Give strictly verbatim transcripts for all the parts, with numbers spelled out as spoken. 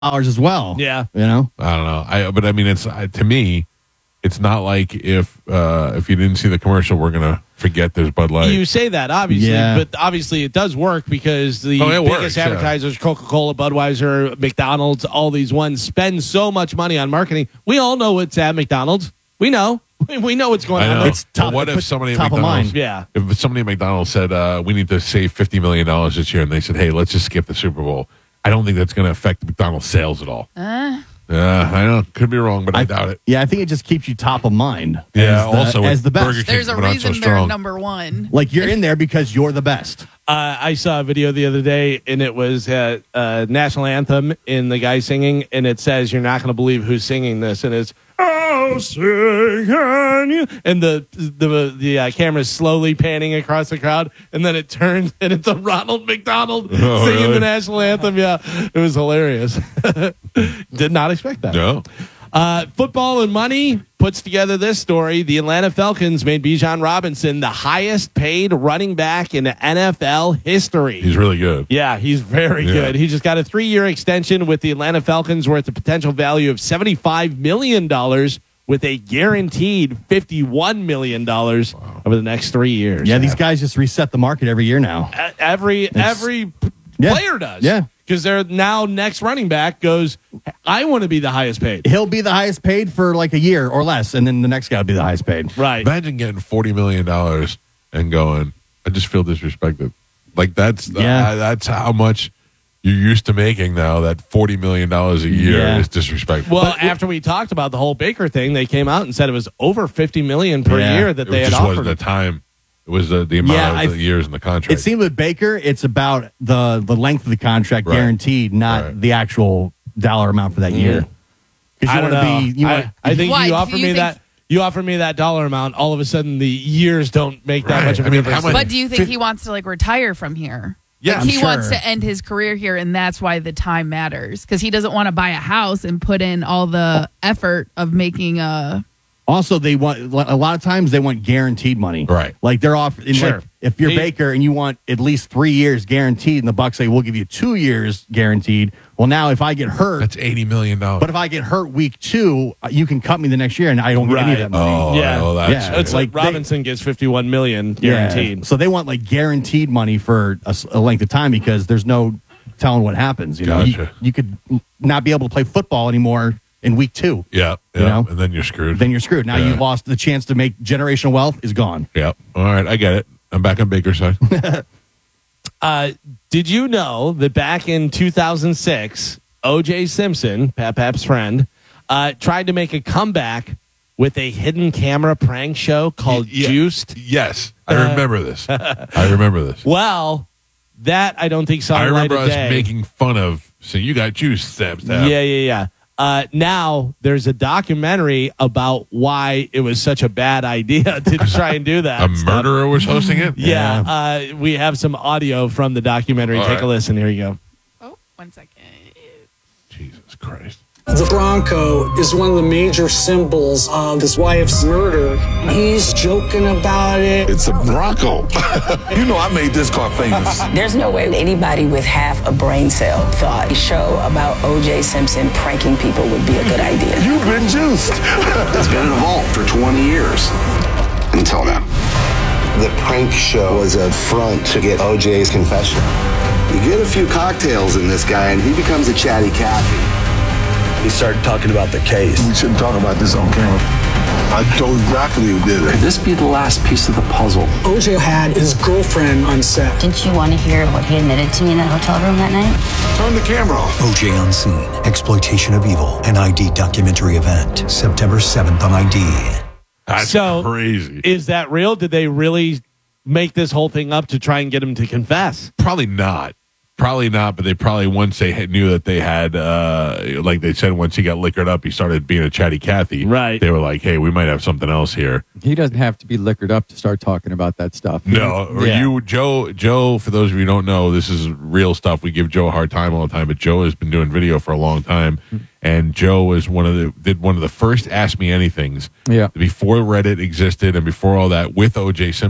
dollars as well. Yeah. You know? I don't know. I but I mean, it's uh, to me, it's not like if uh, if you didn't see the commercial, we're gonna forget there's Bud Light. You say that, obviously, Yeah. but obviously it does work because the Oh, it biggest works, yeah. advertisers, Coca-Cola, Budweiser, McDonald's, all these ones spend so much money on marketing. We all know what's at McDonald's. We know. We know what's going I know. on. It's top- But what if put somebody at top of McDonald's, mind. Yeah. if somebody at McDonald's said uh, we need to save fifty million dollars this year, and they said, hey, let's just skip the Super Bowl, I don't think that's going to affect McDonald's sales at all. Uh, Yeah, I know, could be wrong, but I, doubt it. Yeah, I think it just keeps you top of mind. Yeah, as the, also as with the best. Burger King, there's a we're not so reason they're strong. number one. Like you're in there because you're the best. Uh, I saw a video the other day, and it was uh, uh, national anthem, and the guy singing, and it says, "You're not going to believe who's singing this," and it's "I'll sing on you," and the the the uh, camera's slowly panning across the crowd, and then it turns, and it's a Ronald McDonald Oh, singing really? the national anthem. Yeah, it was hilarious. Did not expect that. No. Uh, Football and Money puts together this story. The Atlanta Falcons made Bijan Robinson the highest paid running back in N F L history. He's really good. Yeah, he's very Yeah. good. He just got a three-year extension with the Atlanta Falcons worth a potential value of seventy-five million dollars with a guaranteed fifty-one million dollars over the next three years. Yeah, these guys just reset the market every year now. E- Every every p- Yeah. player does. Yeah. Because they're now next running back goes, I want to be the highest paid. He'll be the highest paid for like a year or less, and then the next guy will be the highest paid. Right. Imagine getting forty million dollars and going, I just feel disrespected. Like that's Yeah. uh, that's how much you're used to making now. That forty million dollars a year Yeah. is disrespectful. Well, after we talked about the whole Baker thing, they came out and said it was over fifty million per Yeah. year that it they had just wasn't offered. the time. It was the, the amount Yeah, of I- the years in the contract. It seemed with Baker, it's about the the length of the contract Right. guaranteed, not Right. the actual dollar amount for that year. Because I you don't want know. to be. You I, want, I think Why? you Do offer you me think- that. You offer me that dollar amount. All of a sudden, the years don't make that Right. much of a I mean, difference. how much- But do you think he wants to like retire from here? Yeah, like, I'm he sure. wants to end his career here, and that's why the time matters because he doesn't want to buy a house and put in all the effort of making a. also, they want a lot of times they want guaranteed money. Right. Like they're offering. Sure. Like, if you're He- Baker and you want at least three years guaranteed, and the Bucks say we'll give you two years guaranteed. Well, now if I get hurt, that's eighty million dollars. but if I get hurt week two, uh, you can cut me the next year, and I don't get any of Right. that money. oh, Yeah. oh, that's Yeah. It's like like Robinson gets fifty-one million guaranteed. Yeah. So they want like guaranteed money for a, s- a length of time because there's no telling what happens. You know, you, Gotcha. you could not be able to play football anymore in week two. yeah, yeah. You know? And then you're screwed. Then you're screwed. Now Yeah. you lost the chance to make generational wealth is gone. yeah. All right, I get it. I'm back on Baker's side. Uh, did you know that back in two thousand six, O J Simpson, Pat Pap's friend, uh, tried to make a comeback with a hidden camera prank show called Yeah. Juiced? Yes, I remember this. I remember this. Well, that I don't think saw I the light remember of us day. making fun of. So you got juice, stab, stab. Yeah, yeah, yeah. Uh, now there's a documentary about why it was such a bad idea to try and do that. A stuff. murderer was hosting it. Yeah, uh, we have some audio from the documentary. All Take right. a listen. Here you go. Oh, one second. Jesus Christ. The Bronco is one of the major symbols of his wife's murder. He's joking about it. It's a Bronco. You know I made this car famous. There's no way anybody with half a brain cell thought a show about O J Simpson pranking people would be a good idea. You've been juiced. It's been in a vault for twenty years. Until now. The prank show was a front to get O J's confession. You get a few cocktails in this guy and he becomes a chatty Cathy. He started talking about the case. We shouldn't talk about this on camera. I told exactly who did it. Could this be the last piece of the puzzle? O J had his girlfriend on set. Didn't you want to hear what he admitted to me in that hotel room that night? Turn the camera off. O J Unseen, Exploitation of Evil, an I D documentary event, September seventh on I D. That's So, crazy. Is that real? Did they really make this whole thing up to try and get him to confess? Probably not. Probably not, but they probably, once they had, knew that they had, uh, like they said, once he got liquored up, he started being a chatty Cathy. Right. They were like, hey, we might have something else here. He doesn't have to be liquored up to start talking about that stuff. No, or Yeah. you, Joe, Joe, for those of you who don't know, this is real stuff. We give Joe a hard time all the time, but Joe has been doing video for a long time. And Joe was one of the, did one of the first Ask Me Anythings Yeah. before Reddit existed and before all that with O J Simpson.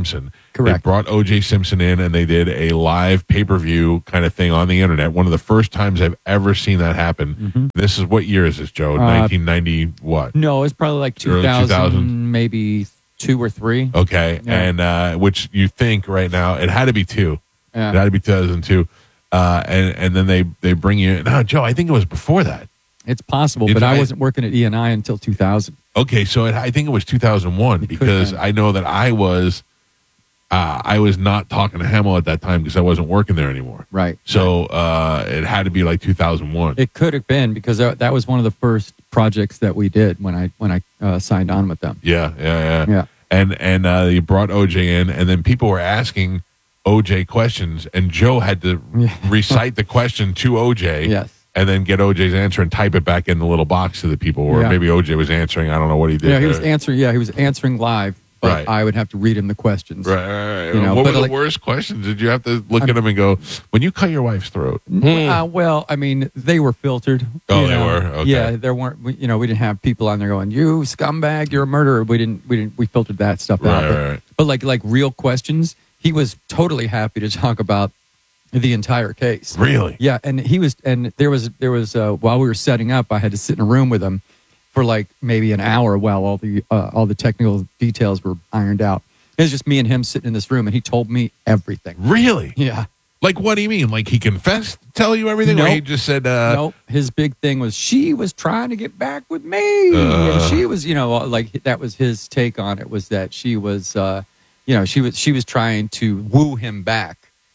Correct. They brought O J Simpson in, and they did a live pay-per-view kind of thing on the internet. One of the first times I've ever seen that happen. Mm-hmm. This is, what year is this, Joe? Uh, nineteen ninety what? No, it's probably like Early two thousand, two thousand. maybe two or three. Okay, Yeah. and uh, which you think right now, it had to be two. Yeah. It had to be two thousand two. Uh, and, and then they, they bring you, no, Joe, I think it was before that. It's possible, It's- but I I- wasn't working at E and I until two thousand. Okay, so it, I think it was two thousand one It could because have been. I know that I was uh, I was not talking to Hamill at that time because I wasn't working there anymore. Right. So uh, it had to be like two thousand one. It could have been because that that was one of the first projects that we did when I when I uh, signed on with them. Yeah, yeah, yeah. Yeah. And and uh, you brought O J in, and then people were asking O J questions, and Joe had to recite the question to O J. Yes. And then get O J's answer and type it back in the little box to the people, or Yeah. maybe O J was answering. I don't know what he did. Yeah, he was there. answering. Yeah, he was answering live, but Right. I would have to read him the questions. Right, right, right. You know, what but were the like- worst questions? Did you have to look at them and go, when you cut your wife's throat? Uh, well, I mean, they were filtered. Oh, you they know. were? Okay. Yeah, there weren't. we- You know, we didn't have people on there going, "You scumbag, you're a murderer." We didn't. We didn't. We filtered that stuff out. Right, But, right, right. but like like real questions, he was totally happy to talk about the entire case. Really? Yeah, and he was. And there was there was uh, while we were setting up, I had to sit in a room with him for like maybe an hour while all the uh, all the technical details were ironed out. It was just me and him sitting in this room, and he told me everything. Really? Yeah. Like, what do you mean? Like, he confessed, tell you everything? Or Nope. he just said, uh, Nope. His big thing was she was trying to get back with me. Uh. and she was, you know, like that was his take on it, was that she was, uh, you know, she was she was trying to woo him back,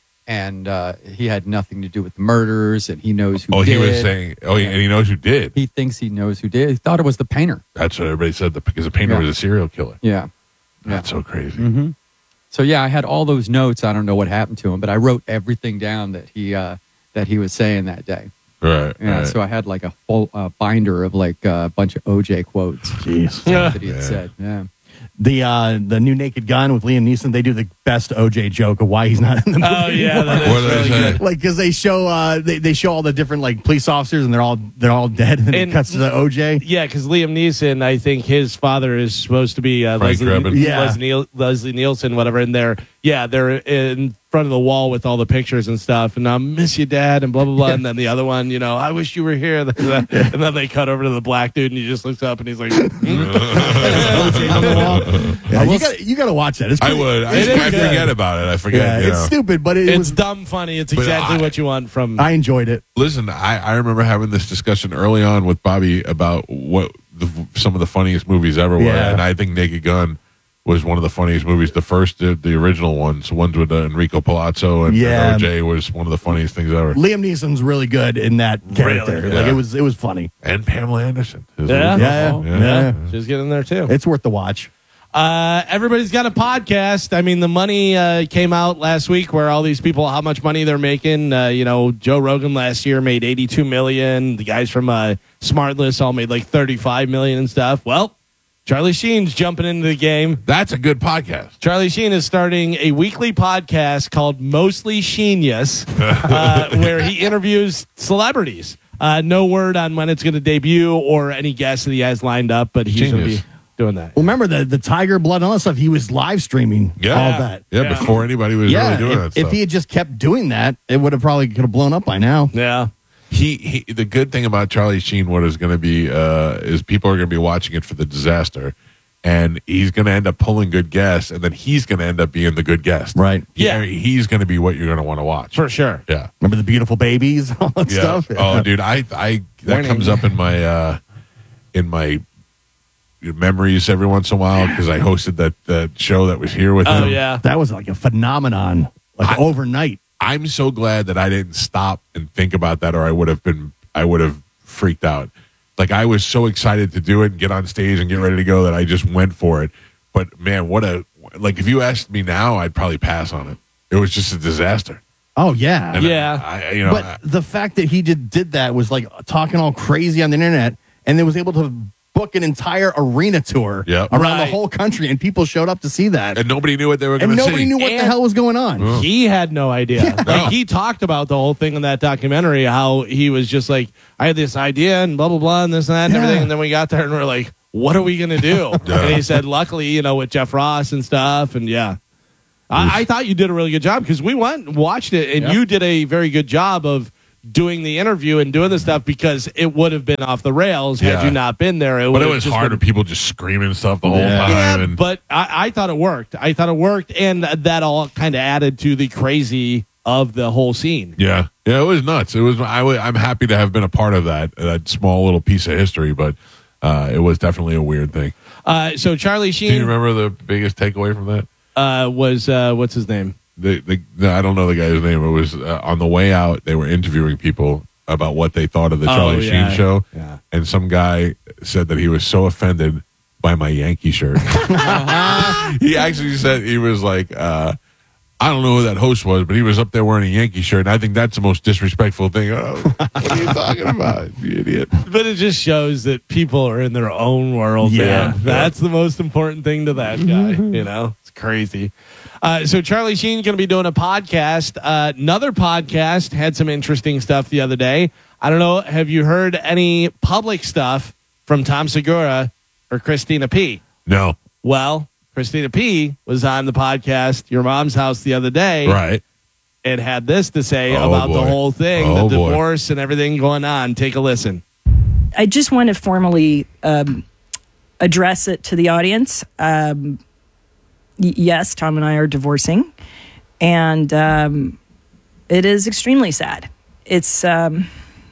and uh, he had nothing to do with the murders, and he knows who oh, did. he was saying, oh, and he knows who did. He thinks he knows who did. He thought it was the painter. That's what everybody said, the, because the painter Yeah. was a serial killer. Yeah. That's so crazy. Mm-hmm. So yeah, I had all those notes. I don't know what happened to him, but I wrote everything down that he uh, that he was saying that day. Right. Yeah, right. so I had like a full uh, binder of like uh, a bunch of O J quotes. Jeez. Stuff that he had Yeah. said. Yeah. The uh, the new Naked Gun with Liam Neeson, they do the best O J joke of why he's not in the movie. Oh, yeah, that is What did I really say? good. Like, because they show uh, they, they show all the different like police officers and they're all they're all dead, and then And- it cuts to the O J. Yeah, because Liam Neeson, I think his father is supposed to be uh, Frank Leslie, Drebin. Yeah. Leslie, Niel- Leslie Nielsen, whatever. And they're yeah, they're in front of the wall with all the pictures and stuff. And I miss you, Dad, and blah blah blah. And then the other one, you know, I wish you were here. And then they cut over to the black dude, and he just looks up and he's like, hmm? O J on the wall. Yeah, you got you got to watch that. It's I pretty- would. I, It is I good. forget about it. I forget. Yeah, you it's know. stupid, but it, it's was. dumb funny. It's But exactly I- what you want from. I enjoyed it. Listen, I, I remember having this discussion early on with Bobby about what the, some of the funniest movies ever were, Yeah. and I think Naked Gun was one of the funniest movies. The first, the, the original ones, ones with uh, Enrico Palazzo and, Yeah. and O J, was one of the funniest things ever. Liam Neeson's really good in that character. Really? Like Yeah. it was it was funny. And Pamela Anderson. Is Yeah. it- Yeah, yeah. yeah. She's getting there too. It's worth the watch. Uh, everybody's got a podcast. I mean, the money uh, came out last week where all these people, how much money they're making. Uh, you know, Joe Rogan last year made eighty-two million dollars. The guys from uh, Smartless all made like thirty-five million dollars and stuff. Well, Charlie Sheen's jumping into the game. That's a good podcast. Charlie Sheen is starting a weekly podcast called Mostly Sheenius, uh, where he interviews celebrities. Uh, no word on when it's going to debut or any guests that he has lined up, but he's going to Genius. be doing that. Well, remember the the tiger blood and all that stuff. He was live streaming Yeah. all of that. Yeah, Yeah. before anybody was Yeah, really doing if, that if stuff. he had just kept doing that, it would have probably could have blown up by now. Yeah. he, he the good thing about Charlie Sheen, what is going to be uh, is people are going to be watching it for the disaster, and he's going to end up pulling good guests, and then he's going to end up being the good guest. Right. Yeah. He- he's going to be what you're going to want to watch For sure. Yeah, Remember the beautiful babies, all that yeah. stuff. Oh, dude, I I that Warning. comes up in my uh, in my memories every once in a while because I hosted that that show that was here with Oh, him. yeah. That was like a phenomenon, like I- overnight. I'm so glad that I didn't stop and think about that, or I would have been, I would have freaked out. Like I was so excited to do it and get on stage and get ready to go that I just went for it. But man, what a like! If you asked me now, I'd probably pass on it. It was just a disaster. Oh yeah, And Yeah. I, I- you know, but I- the fact that he did did that was like talking all crazy on the internet, and then was able to book an entire arena tour Yep. around the Right. whole country, and people showed up to see that, and nobody knew what they were going and to see. nobody knew what the And- hell was going on. He had no idea. No. Like, he talked about the whole thing in that documentary, how he was just like, I had this idea and blah, blah, blah, and this and that and Yeah. everything. And then we got there and we're like, what are we going to do? Yeah. And he said, luckily, you know, with Jeff Ross and stuff. And yeah. I, I thought you did a really good job because we went and watched it, and Yeah. you did a very good job of doing the interview and doing the stuff because it would have been off the rails had Yeah. you not been there. It But would it have was just hard been- with people just screaming stuff the whole Yeah. time. Yeah, and but I, I thought it worked. I thought it worked, and that all kind of added to the crazy of the whole scene. yeah, yeah, it was nuts. It was. I w- I'm happy to have been a part of that that small little piece of history, but uh, it was definitely a weird thing. Uh, so Charlie Do you Sheen remember the biggest takeaway from that? uh, was uh, what's his name? The, the, no, I don't know the guy's name. It was uh, on the way out. They were interviewing people about what they thought of the Oh, Charlie yeah. Sheen show, Yeah. and some guy said that he was so offended by my Yankee shirt. He actually said he was like, uh, I don't know who that host was, but he was up there wearing a Yankee shirt, and I think that's the most disrespectful thing. Oh, what are you talking about, you idiot? But it just shows that people are in their own world. Yeah. man. That's the most important thing to that guy. You know, it's crazy. Uh, so Charlie Sheen's going to be doing a podcast. Uh, another podcast had some interesting stuff the other day. I don't know. Have you heard any public stuff from Tom Segura or Christina P? No, Well, Christina P was on the podcast Your Mom's House the other day. right? And had this to say Oh, about the boy. whole thing, Oh, the boy. divorce and everything going on. Take a listen. I just want to formally um, address it to the audience. Um, y- yes, Tom and I are divorcing, and um, it is extremely sad. It's um,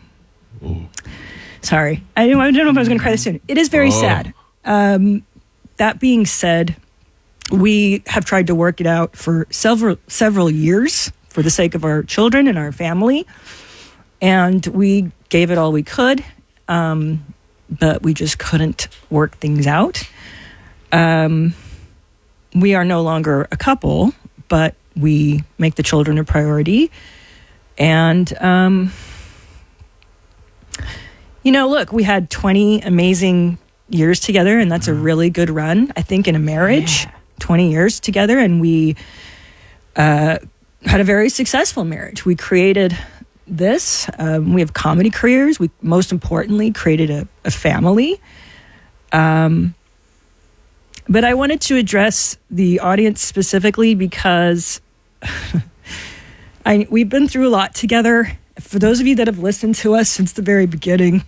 sorry, I don't, I don't know if I was going to cry this soon. It is very Oh. sad. Um, that being said, we have tried to work it out for several several years for the sake of our children and our family, and we gave it all we could. Um, but we just couldn't work things out. Um, we are no longer a couple, but we make the children a priority. And, um, you know, look, we had twenty amazing years together, and that's a really good run, I think, in a marriage. twenty years together, and we uh, had a very successful marriage. We created this. Um, we have comedy careers. We, most importantly, created a, a family. Um, but I wanted to address the audience specifically because I we've been through a lot together. For those of you that have listened to us since the very beginning,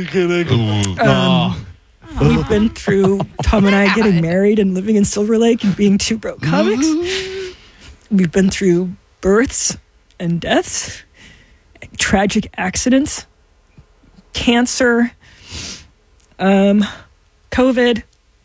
um, we've been through Tom and I getting married and living in Silver Lake and being two broke comics. We've been through births and deaths, tragic accidents, cancer, um, COVID,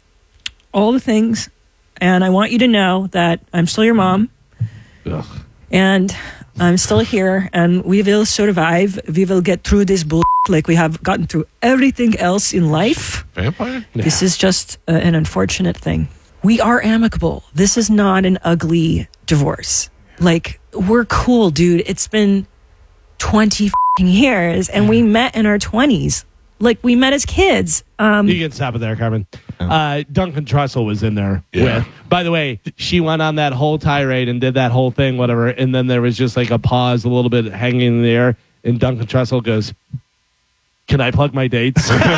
all the things. And I want you to know that I'm still your mom. Ugh. And I'm still here, and we will survive. We will get through this bull like we have gotten through everything else in life. Vampire? This is just uh, an unfortunate thing. We are amicable. This is not an ugly divorce. Like, we're cool, dude. It's been twenty f***ing years, and we met in our twenties. Like, we met as kids. Um, You can stop it there, Carmen. Uh, Duncan Trussell was in there. Yeah. With, by the way, she went on that whole tirade and did that whole thing, whatever. And then there was just like a pause, a little bit hanging in the air. And Duncan Trussell goes, "Can I plug my dates?" It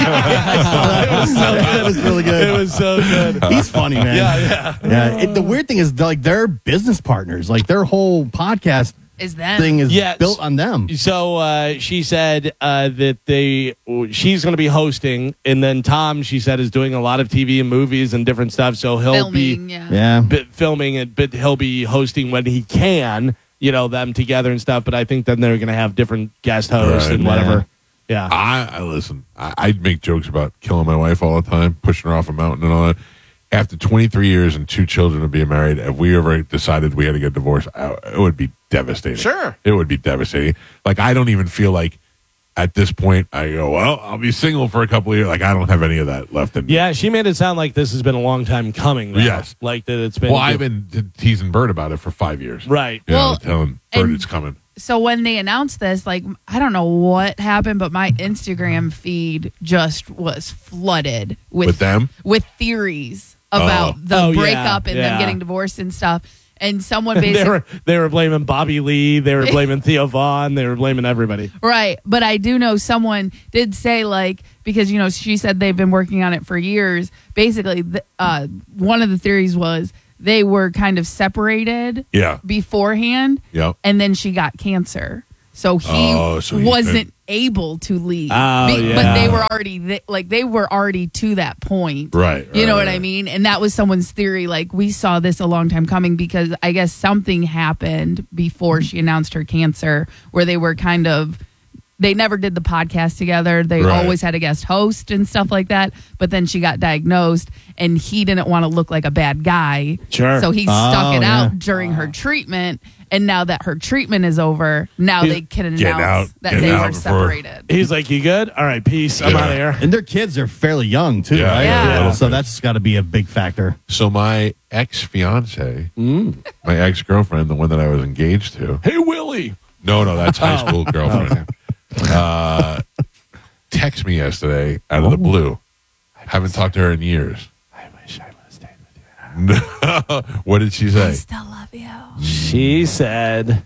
was so good. That was really good. It was so good. He's funny, man. Yeah, yeah. Yeah. It, the weird thing is, like, they're business partners. Like, their whole podcast Is that thing is Yes. built on them. So uh, she said uh, that they she's going to be hosting, and then Tom, she said, is doing a lot of T V and movies and different stuff. So he'll filming? be Yeah. Yeah. bit filming it, but he'll be hosting when he can. You know, them together and stuff. But I think then they're going to have different guest hosts Right, and man. whatever. Yeah. I, I listen. I, I'd make jokes about killing my wife all the time, pushing her off a mountain and all that. After twenty-three years and two children of being married, if we ever decided we had to get divorced, I, it would be devastating. Sure. It would be devastating. Like, I don't even feel like at this point I go, well, I'll be single for a couple of years. Like, I don't have any of that left in me. Yeah, she made it sound like this has been a long time coming. Now. Yes. Like that it's been. Well, I've been t- teasing Bert about it for five years. Right. You know, Well, telling Bert and- it's coming. So when they announced this, like, I don't know what happened, but my Instagram feed just was flooded with With them? with theories about Oh. the Oh, yeah, breakup and yeah. them getting divorced and stuff. And someone they basically were they were blaming Bobby Lee. They were blaming Theo Vaughn. They were blaming everybody. right, but I do know someone did say, like, because you know she said they've been working on it for years. Basically, th- uh, one of the theories was they were kind of separated Yeah. beforehand. Yep. And then she got cancer. So he Oh, so he wasn't could- able to leave. Oh, Be- yeah. But they were already th- like they were already to that point. Right. You know right, what I right. mean? And that was someone's theory. Like, we saw this a long time coming because I guess something happened before she announced her cancer where they were kind of, they never did the podcast together. They Right. always had a guest host and stuff like that. But then she got diagnosed and he didn't want to look like a bad guy. Sure. So he stuck Oh, it yeah. out during her treatment. And now that her treatment is over, now He's they can getting announce out- that getting they out were before- separated. He's like, you good? All right, peace. I'm Yeah. out of here. And their kids are fairly young too, Yeah, right? yeah. So that's got to be a big factor. So my ex fiance, Mm. my ex girlfriend, the one that I was engaged to. Hey, Willie. No, no, that's high Oh. school girlfriend. Uh, text me yesterday out of the blue. Haven't talked to her in years. I wish I would have stayed with you. What did she say? Still love you. She said,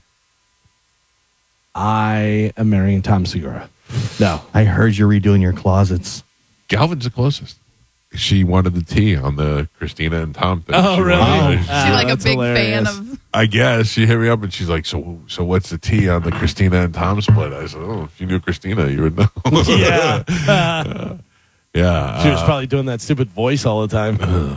I am marrying Tom Segura. No. I heard you're redoing your closets. Galvin's the closest. She wanted the tea on the Christina and Tom thing. Oh, She really? wanted- She's Ah, like a that's big fan hilarious. of. I guess she hit me up and she's like, "So, so what's the tea on the Christina and Tom split?" I said, "Oh, if you knew Christina, you would know." Yeah. yeah. She was uh, probably doing that stupid voice all the time.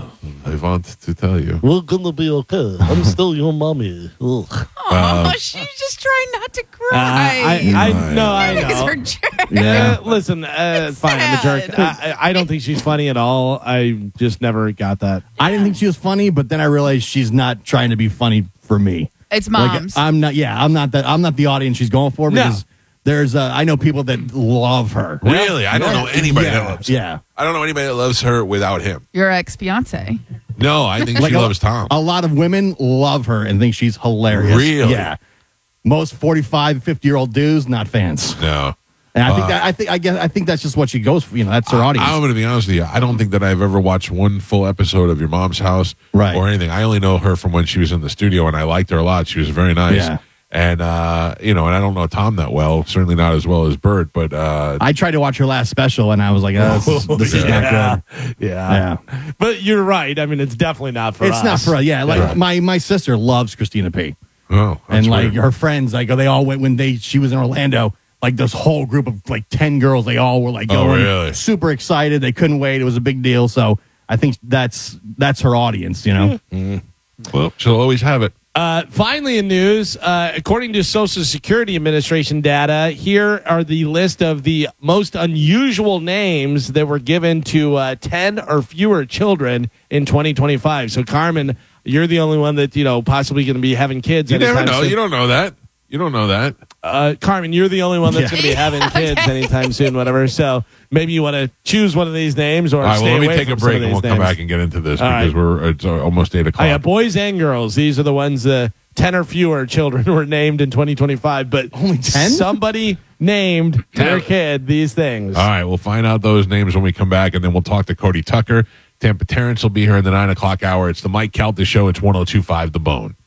I want to tell you. We're gonna be okay. I'm still your mommy. Ugh. Oh, she's just trying not to Uh, cry. I, I know, I You guys know. are jerks. Yeah. Listen, uh, It's fine. I'm a jerk. sad. I, I I don't think she's funny at all. I just never got that. I didn't think she was funny, but then I realized she's not trying to be funny for me. It's Like, moms. I'm not. Yeah, I'm not that. I'm not the audience she's going for No. because there's. Uh, I know people that love her. Really, I don't know anybody yeah, that loves her. Yeah, I don't know anybody that loves her without him. Your ex fiance. No, I think Like she a- loves Tom. a lot of women love her and think she's hilarious. Really? Yeah. Most forty-five, fifty year old dudes not fans. No. And I think Uh, that I think I guess I think that's just what she goes for. You know, that's her audience. I'm going to be honest with you. I don't think that I've ever watched one full episode of Your Mom's House Right. or anything. I only know her from when she was in the studio, and I liked her a lot. She was very nice. Yeah. And, uh, you know, and I don't know Tom that well, certainly not as well as Bert, but uh, I tried to watch her last special and I was like, oh, this is, this is yeah. not good. Yeah. Yeah. But you're right. I mean, it's definitely not for It's us. not for us. Yeah, like my my sister loves Christina P. oh, that's and like weird. her friends, like they all went when they she was in Orlando. Like this whole group of like ten girls, they all were like Oh, going really? super excited. They couldn't wait. It was a big deal. So I think that's that's her audience. You know. Well, she'll always have it. Uh, finally, in news, uh, according to Social Security Administration data, here are the list of the most unusual names that were given to uh, ten or fewer children in twenty twenty-five. So, Carmen, you're the only one that, you know, possibly going to be having kids. You never anytime know. soon. You don't know that. You don't know that. Uh, Carmen, you're the only one that's Yeah. going to be having kids anytime soon, whatever. So maybe you want to choose one of these names or All right, stay well, let me away take a from some break of and we'll these come names. back and get into this All because right. we're it's uh, almost eight Oh, o'clock. yeah, boys and girls. These are the ones, uh, ten or fewer children were named in twenty twenty-five. But Only ten? somebody named their kid these things. All right, we'll find out those names when we come back, and then we'll talk to Cody Tucker. Tampa Terrence will be here in the nine o'clock hour. It's the Mike Calta Show. It's one oh two point five The Bone.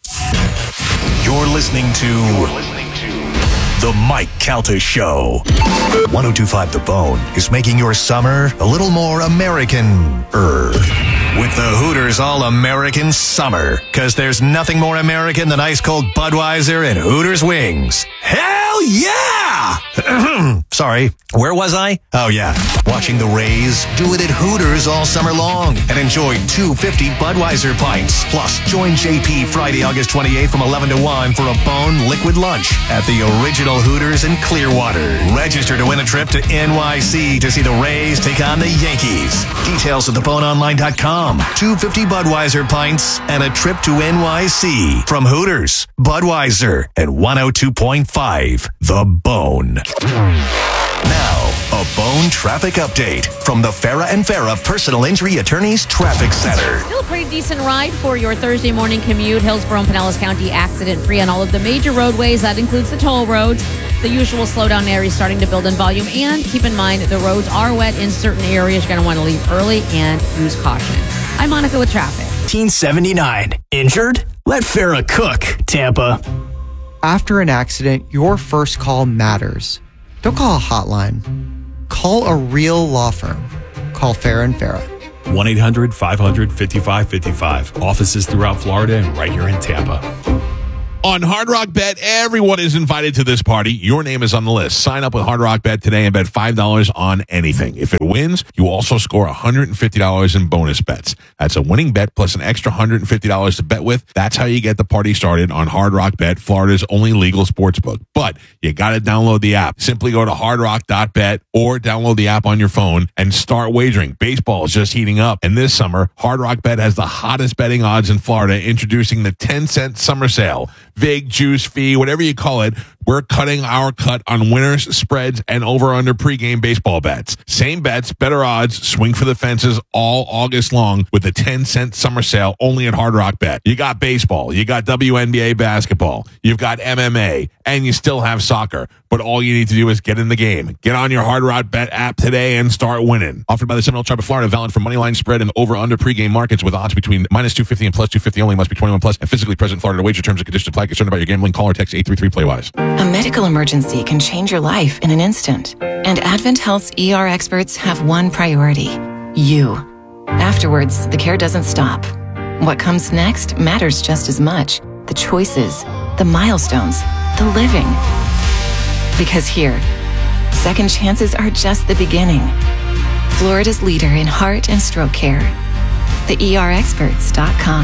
You're listening to, You're listening to The Mike Calta Show. one oh two point five The Bone is making your summer a little more American-er. With the Hooters All-American Summer. Because there's nothing more American than ice-cold Budweiser and Hooters wings. Hell yeah! Sorry, where was I? Oh, yeah. Watching the Rays do it at Hooters all summer long. And enjoy two fifty Budweiser pints. Plus, join J P Friday, August twenty-eighth from eleven to one for a Bone Liquid Lunch at the original Hooters in Clearwater. Register to win a trip to N Y C to see the Rays take on the Yankees. Details at the bone online dot com. two fifty Budweiser pints and a trip to N Y C from Hooters, Budweiser, and one oh two point five The Bone. Now, a Bone traffic update from the Farah and Farah Personal Injury Attorneys Traffic Center. Still a pretty decent ride for your Thursday morning commute. Hillsborough and Pinellas County accident-free on all of the major roadways. That includes the toll roads. The usual slowdown areas starting to build in volume. And keep in mind, the roads are wet in certain areas. You're going to want to leave early and use caution. I'm Monica with traffic. nineteen seventy-nine. Injured? Let Farah cook, Tampa. After an accident, your first call matters. Don't call a hotline. Call a real law firm. Call Farah and Farah. one eight hundred five hundred fifty-five fifty-five. Offices throughout Florida and right here in Tampa. On Hard Rock Bet, everyone is invited to this party. Your name is on the list. Sign up with Hard Rock Bet today and bet five dollars on anything. If it wins, you also score one hundred fifty dollars in bonus bets. That's a winning bet plus an extra one hundred fifty dollars to bet with. That's how you get the party started on Hard Rock Bet, Florida's only legal sports book. But you got to download the app. Simply go to hard rock dot bet or download the app on your phone and start wagering. Baseball is just heating up. And this summer, Hard Rock Bet has the hottest betting odds in Florida, introducing the ten cent summer sale. Vig, juice, fee, whatever you call it, we're cutting our cut on winners, spreads, and over-under pregame baseball bets. Same bets, better odds, swing for the fences all August long with a ten cent summer sale only at Hard Rock Bet. You got baseball, you got W N B A basketball, you've got M M A, and you still have soccer. But all you need to do is get in the game. Get on your Hard Rock Bet app today and start winning. Offered by the Seminole Tribe of Florida, valid for moneyline spread and over-under pregame markets with odds between minus two fifty and plus two fifty only. Must be twenty-one plus and physically present in Florida to wager. Terms and conditions apply. Concerned about your gambling? Call or text eight three three play wise. A medical emergency can change your life in an instant. And Advent Health's E R experts have one priority: you. Afterwards, the care doesn't stop. What comes next matters just as much. The choices, the milestones, the living. Because here, second chances are just the beginning. Florida's leader in heart and stroke care. the E R experts dot com.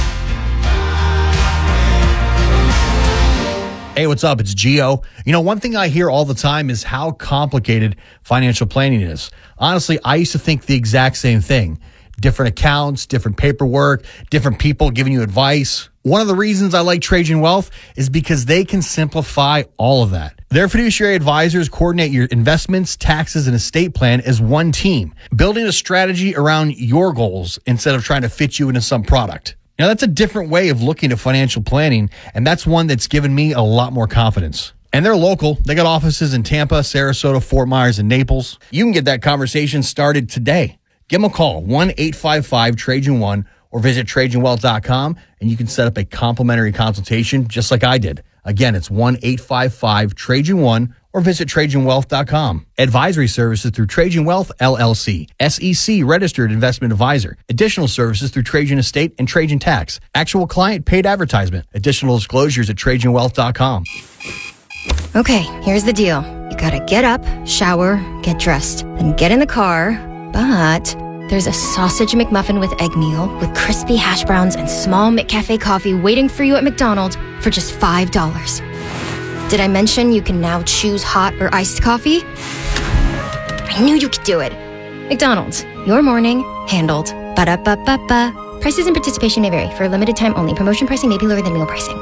Hey, what's up? It's Gio. You know, one thing I hear all the time is how complicated financial planning is. Honestly, I used to think the exact same thing. Different accounts, different paperwork, different people giving you advice. One of the reasons I like Trajan Wealth is because they can simplify all of that. Their fiduciary advisors coordinate your investments, taxes, and estate plan as one team, building a strategy around your goals instead of trying to fit you into some product. Now, that's a different way of looking at financial planning, and that's one that's given me a lot more confidence. And they're local. They got offices in Tampa, Sarasota, Fort Myers, and Naples. You can get that conversation started today. Give them a call, one eight five five Trajan one, or visit Trajan Wealth dot com, and you can set up a complimentary consultation just like I did. Again, it's one eight five five Trajan one, or visit Trajan Wealth dot com. Advisory services through Trajan Wealth, L L C. S E C registered investment advisor. Additional services through Trajan Estate and Trajan Tax. Actual client paid advertisement. Additional disclosures at Trajan Wealth dot com. Okay, here's the deal. You gotta get up, shower, get dressed, then get in the car. But there's a sausage McMuffin with egg meal with crispy hash browns and small McCafe coffee waiting for you at McDonald's for just five dollars. Did I mention you can now choose hot or iced coffee? I knew you could do it. McDonald's, your morning handled. Ba-da-ba-ba-ba. Prices and participation may vary. For a limited time only. Promotion pricing may be lower than meal pricing.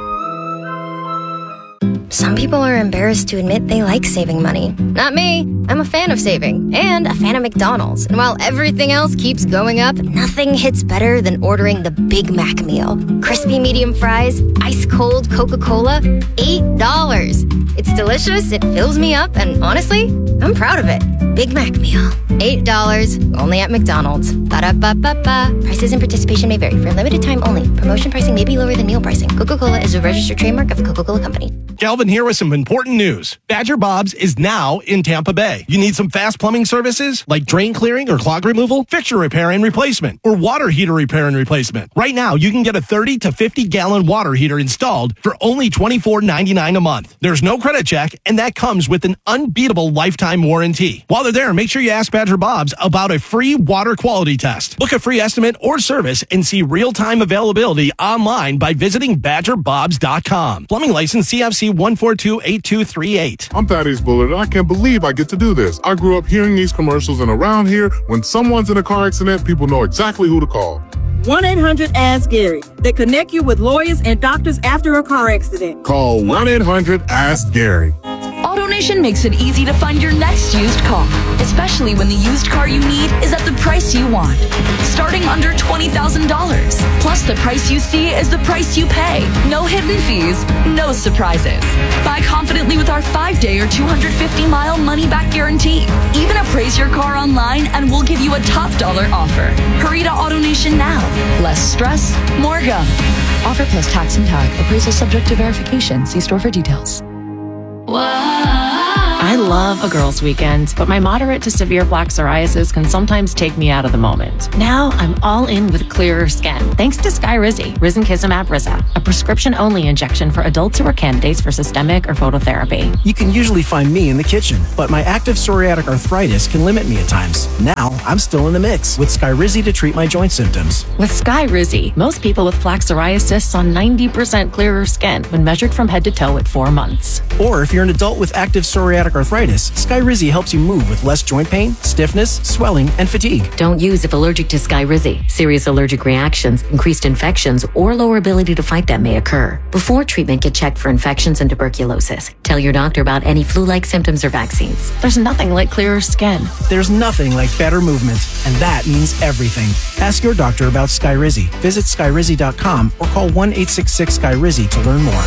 Some people are embarrassed to admit they like saving money. Not me. I'm a fan of saving and a fan of McDonald's. And while everything else keeps going up, nothing hits better than ordering the Big Mac meal. Crispy medium fries, ice cold Coca-Cola, eight dollars. It's delicious, it fills me up, and honestly, I'm proud of it. Big Mac meal, eight dollars, only at McDonald's. Ba-da-ba-ba-ba. Prices and participation may vary. For a limited time only. Promotion pricing may be lower than meal pricing. Coca-Cola is a registered trademark of the Coca-Cola Company. Calvin here with some important news. Badger Bob's is now in Tampa Bay. You need some fast plumbing services like drain clearing or clog removal, fixture repair and replacement, or water heater repair and replacement. Right now, you can get a thirty to fifty gallon water heater installed for only twenty-four ninety-nine a month. There's no credit check, and that comes with an unbeatable lifetime warranty. While they're there, make sure you ask Badger Bob's about a free water quality test. Book a free estimate or service and see real-time availability online by visiting badger bobs dot com. Plumbing license C F C one four two eight two three eight. I'm Thaddeus Bullard, and I can't believe I get to do this. I grew up hearing these commercials, and around here, when someone's in a car accident, people know exactly who to call. one eight hundred ask Gary. They connect you with lawyers and doctors after a car accident. Call one eight hundred ask Gary. AutoNation makes it easy to find your next used car, especially when the used car you need is at the price you want, starting under twenty thousand dollars. Plus, the price you see is the price you pay. No hidden fees, no surprises. Buy confidently with our five-day or two hundred fifty mile money-back guarantee. Even appraise your car online and we'll give you a top dollar offer. Hurry to AutoNation now. Less stress, more go. Offer plus tax and tag. Appraisal subject to verification. See store for details. I I love a girls' weekend, but my moderate to severe plaque psoriasis can sometimes take me out of the moment. Now I'm all in with clearer skin, thanks to Skyrizi, Risankizumab Riza, a prescription-only injection for adults who are candidates for systemic or phototherapy. You can usually find me in the kitchen, but my active psoriatic arthritis can limit me at times. Now I'm still in the mix with Skyrizi to treat my joint symptoms. With Skyrizi, most people with plaque psoriasis saw ninety percent clearer skin when measured from head to toe at four months. Or if you're an adult with active psoriatic arthritis, Skyrizi helps you move with less joint pain, stiffness, swelling, and fatigue. Don't use if allergic to Skyrizi. Serious allergic reactions, increased infections, or lower ability to fight them may occur. Before treatment, get checked for infections and tuberculosis. Tell your doctor about any flu-like symptoms or vaccines. There's nothing like clearer skin. There's nothing like better movement, and that means everything. Ask your doctor about Skyrizi. Visit Skyrizi dot com or call one eight six six Skyrizi to learn more.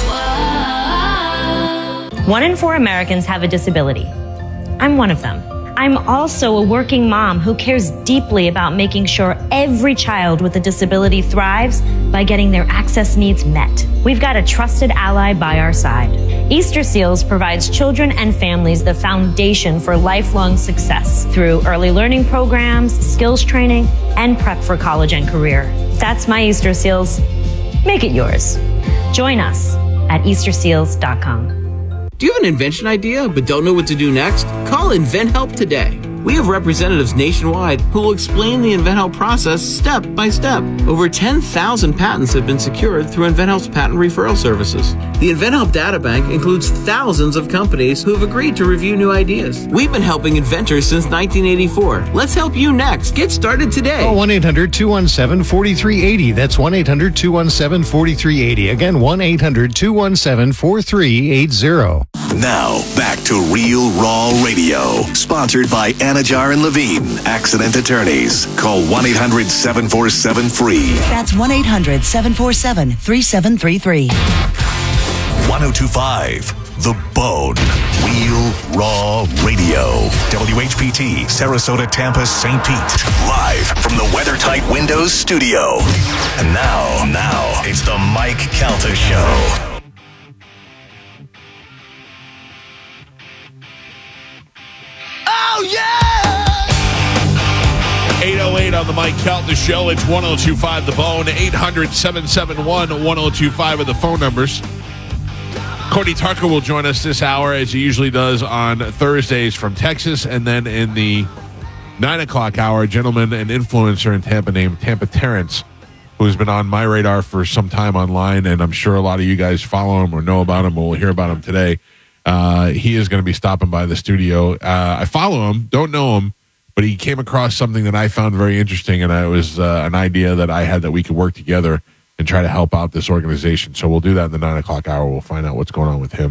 One in four Americans have a disability. I'm one of them. I'm also a working mom who cares deeply about making sure every child with a disability thrives by getting their access needs met. We've got a trusted ally by our side. Easter Seals provides children and families the foundation for lifelong success through early learning programs, skills training, and prep for college and career. That's my Easter Seals. Make it yours. Join us at Easter Seals dot com. Do you have an invention idea but don't know what to do next? Call InventHelp today. We have representatives nationwide who will explain the InventHelp process step by step. Over ten thousand patents have been secured through InventHelp's patent referral services. The InventHelp data bank includes thousands of companies who have agreed to review new ideas. We've been helping inventors since nineteen eighty-four. Let's help you next. Get started today. Oh, one eight hundred two one seven four three eight zero. That's one eight hundred two one seven four three eight zero. Again, one eight hundred two one seven four three eight zero. Now, back to Real Raw Radio. Sponsored by Anajar and Levine, accident attorneys. Call one eight hundred seven four seven F R E E. That's one eight hundred seven four seven three seven three three. one oh two point five The Bone. Real Raw Radio. W H P T, Sarasota, Tampa, Saint Pete. Live from the WeatherTight Windows studio. And now, now, it's the Mike Calta Show. Oh, yeah! eight oh eight on the Mike Calta Show. It's one oh two point five The Bone. eight hundred seven seven one one oh two five are the phone numbers. Cody Tucker will join us this hour, as he usually does on Thursdays from Texas. And then in the nine o'clock hour, a gentleman, an influencer in Tampa named Tampa Terrence, who's been on my radar for some time online. And I'm sure a lot of you guys follow him or know about him or will hear about him today. Uh, he is going to be stopping by the studio. Uh, I follow him, don't know him, but he came across something that I found very interesting, and it was uh, an idea that I had that we could work together and try to help out this organization. So we'll do that in the nine o'clock hour. We'll find out what's going on with him.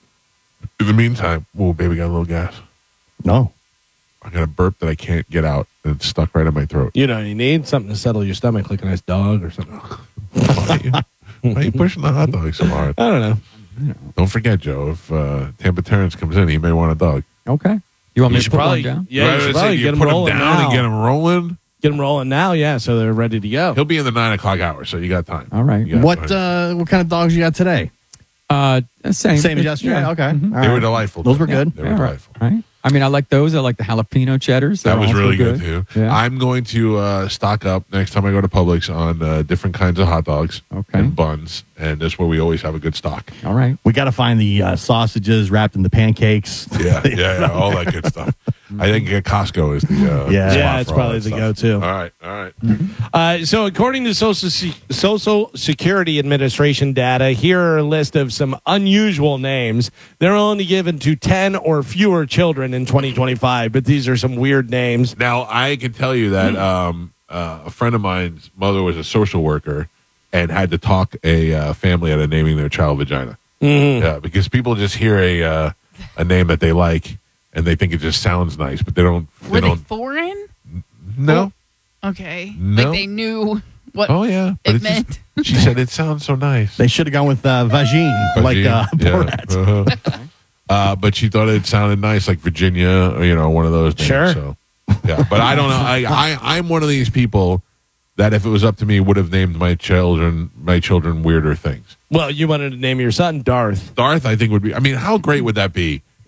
In the meantime, oh, baby, got a little gas? No. I got a burp that I can't get out, and it's stuck right in my throat. You know, you need something to settle your stomach, like a nice dog or something. Why are you, why are you pushing the hot dog so hard? I don't know. Don't forget, Joe, if uh, Tampa Terrence comes in, he may want a dog. Okay. You want me You to should put probably- one down? Yeah, you Right, should I probably say, get you him put him rolling down now. and get him rolling. Get them rolling now, yeah, so they're ready to go. He'll be in the nine o'clock hour, so you got time. All right. You got What time. uh, what kind of dogs you got today? Uh, same. Same as yesterday? Yeah. Okay. Mhm. All They were right. delightful. Those were Yeah, good. They were Yeah, right. delightful. Right. I mean, I like those. I like the jalapeno cheddars. That They're was also really good, too. Yeah. I'm going to uh, stock up next time I go to Publix on uh, different kinds of hot dogs Okay. and buns, and that's where we always have a good stock. All right. We got to find the uh, sausages wrapped in the pancakes. Yeah, yeah, yeah, all that good stuff. I think uh, Costco is the uh, Yeah. spot Yeah, it's for all probably that the stuff. go-to. All right, all right. Uh, so, according to Social, Se- Social Security Administration data, here are a list of some unusual names. They're only given to ten or fewer children in twenty twenty-five, but these are some weird names. Now, I can tell you that um, uh, a friend of mine's mother was a social worker and had to talk a uh, family out of naming their child Vagina. Mm-hmm. Yeah, because people just hear a uh, a name that they like and they think it just sounds nice, but they don't. They Were they don't. foreign? No. Okay. No. Like they knew what Oh yeah, but it it's meant. just, she said it sounds so nice. They should have gone with uh, vagine, like uh, Vagine, Borat. yeah, uh-huh. Uh, but she thought it sounded nice, like Virginia, or, you know, one of those names. Sure. So, yeah, but I don't know. I, I I'm one of these people that, if it was up to me, would have named my children my children weirder things. Well, you wanted to name your son Darth. Darth, I think, would be. I mean, how great would that be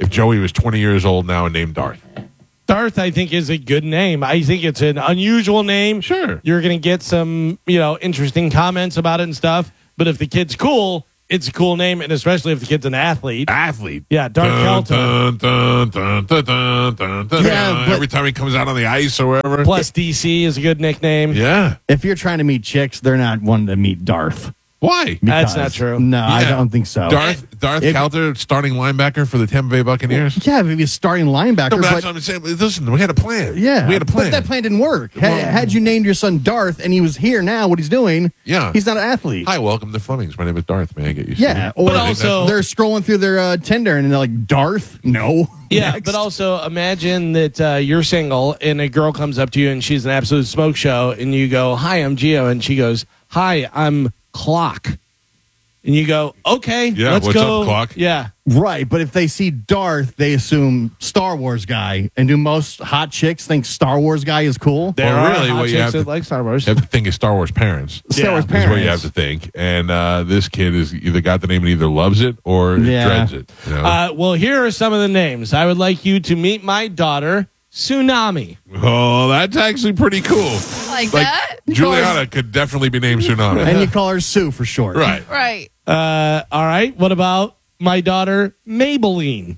if Joey was twenty years old now and named Darth. Darth, I think, is a good name. I think it's an unusual name. Sure. You're going to get some, you know, interesting comments about it and stuff. But if the kid's cool, it's a cool name, and especially if the kid's an athlete. Athlete. Yeah, Darth Dun, Kelter. dun, dun, dun, dun, dun, dun, dun, Yeah, dun. but- Every time he comes out on the ice or wherever. Plus D C is a good nickname. Yeah. If you're trying to meet chicks, they're not wanting to meet Darth. Why? That's Because- not true. No, I Yeah. don't think so. Darth Darth If- Kelter, starting linebacker for the Tampa Bay Buccaneers. Yeah, if he's starting linebacker. No, but that's but- what I'm saying. Listen, we had a plan. Yeah, we had a plan. But that plan didn't work. Had, Well- had you named your son Darth and he was here now, what he's doing, Yeah. he's not an athlete. Hi, welcome to Fleming's. My name is Darth. May I get you? Yeah, seated? or But also- they're scrolling through their uh, Tinder and they're like, Darth? No. Yeah, Next. but also imagine that uh, you're single and a girl comes up to you and she's an absolute smoke show, and you go, "Hi, I'm Gio," and she goes, "Hi, I'm Clock," and you go, "Okay, Yeah, let's what's go." up, Clock? Yeah, Right, but if they see Darth, they assume Star Wars guy. And do most hot chicks think Star Wars guy is cool? there Well, are really, hot what you chicks have that to- like Star Wars. You have to think of Star Wars parents. Star Wars Is parents. what you have to think. And uh, this kid is either got the name and either loves it or Yeah. dreads it. You know? Uh, well, here are some of the names. I would like you to meet my daughter, Tsunami. oh, that's actually pretty cool. Like, Like that? Juliana could definitely be named Tsunami. And you call her Sue for short. Right. Right. Uh, all right. What about my daughter, Maybelline?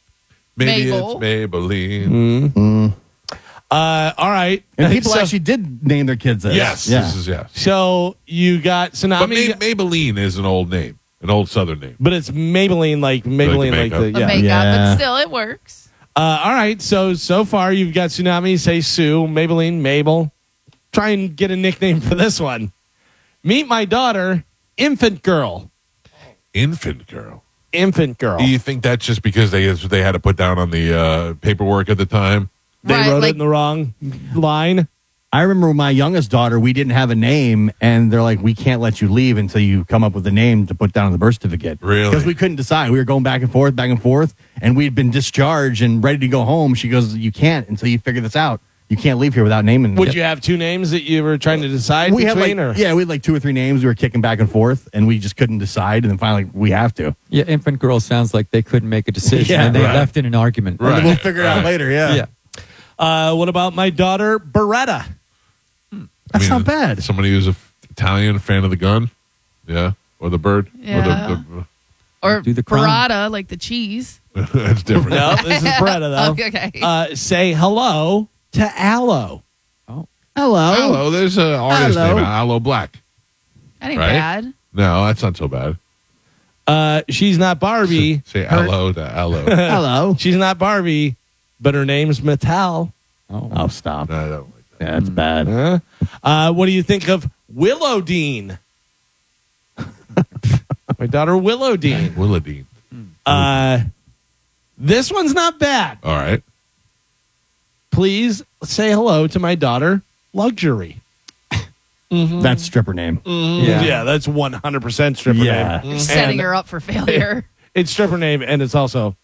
Maybe Mabel. it's Maybelline. Mm. Uh, all right. And people So- actually did name their kids this. Yes. Yeah. This is yes. So you got But Tsunami, May- Maybelline is an old name, an old Southern name. but it's Maybelline, like Maybelline, like, makeup. the The yeah. makeup, Yeah. but still, it works. Uh, all right. So so far you've got Tsunami, say Sue, Maybelline, Mabel. Try and get a nickname for this one. Meet my daughter, Infant Girl. Infant girl. Infant Girl. Do you think that's just because they they had to put down on the uh, paperwork at the time? They Right, wrote like- it in the wrong line. I remember with my youngest daughter, we didn't have a name, and they're like, we can't let you leave until you come up with a name to put down on the birth certificate. Really? Because we couldn't decide. We were going back and forth, back and forth, and we'd been discharged and ready to go home. She goes, you can't until you figure this out. You can't leave here without naming Would it. you have two names that you were trying to decide We had like, between? or? yeah, we had like two or three names. We were kicking back and forth, and we just couldn't decide. And then finally, we have to. Yeah, infant girl sounds like they couldn't make a decision, Yeah, and they right. left in an argument. Right. We'll figure it out later. Yeah, Yeah. Uh, what about my daughter, Beretta? that's I mean, not bad. Somebody who's a f- Italian fan of the gun, yeah, or the bird, Yeah. or the, the Or Do the crown. burrata, like the cheese. that's different. No, this is Beretta, though. Okay. Uh, say hello to Aloe. Hello. Hello, there's an artist Hello. named Aloe Black. That ain't Right? bad. No, that's not so bad. Uh, she's not Barbie. Say Her- hello to Aloe. Hello. She's not Barbie, but her name's Mattel. Oh. Oh, stop. No, I don't like that. Yeah, that's bad. Huh? Uh, what do you think of Willow Dean? My daughter, Willow Dean. Willadine. Uh, this one's not bad. All right. Please say hello to my daughter, Luxury. That's stripper name. Yeah, Yeah. that's one hundred percent stripper Yeah. name. You're setting And her up for failure. It's stripper name, and it's also.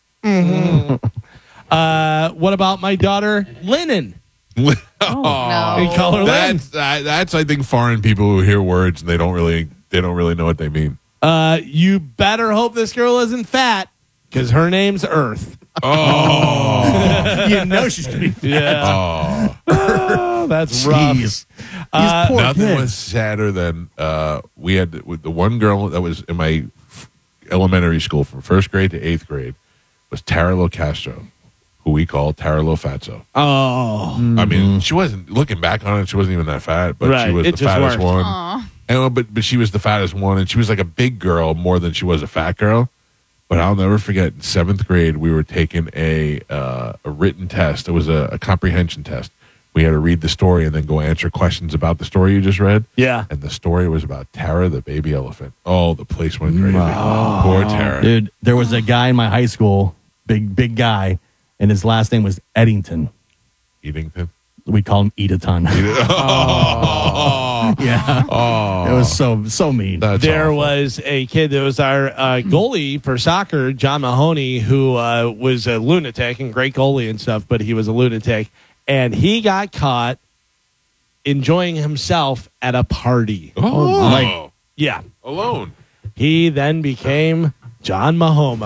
uh, what about my daughter, Linen? oh, no. We call her Lynn. That's uh, that's I think foreign people who hear words and they don't really they don't really know what they mean. Uh, you better hope this girl isn't fat, because her name's Earth. Oh, You know she's gonna be. Yeah, oh. oh, that's rough. Jeez. Uh, These poor Nothing kids. was sadder than uh, we had with the one girl that was in my f- elementary school from first grade to eighth grade was Tara Lo Castro, who we call Tara Lo Fatso. Oh, I mean, she wasn't looking back on it; she wasn't even that fat, but Right, she was it the just fattest worked. one. Aw. And but but she was the fattest one, and she was like a big girl more than she was a fat girl. But I'll never forget in seventh grade we were taking a uh, a written test. It was a, a comprehension test. We had to read the story and then go answer questions about the story you just read. yeah. And the story was about Tara, the baby elephant. Oh, the place went crazy. Poor Tara. Dude, there was a guy in my high school, big big guy, and his last name was Eddington. Eatington. We call him Eat a Ton. Oh, Yeah, oh, it was so so mean. That's There awful. was a kid that was our uh, goalie for soccer, John Mahoney, who uh, was a lunatic and great goalie and stuff, but he was a lunatic. And he got caught enjoying himself at a party. Oh, Like- Yeah. alone. He then became John Mahomo.